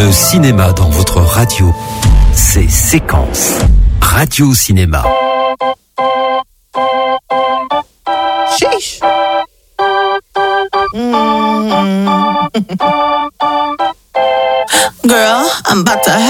Le cinéma dans votre radio, c'est Séquence. Radio Cinéma. Sheesh. Girl, I'm about to